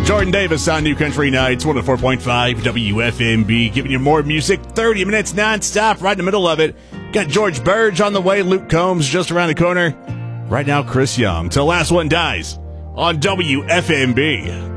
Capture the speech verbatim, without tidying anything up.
Jordan Davis on New Country Nights, one oh four point five W F M B, giving you more music, thirty minutes nonstop, right in the middle of it. Got George Burge on the way, Luke Combs just around the corner. Right now, Chris Young, till the last one dies on W F M B.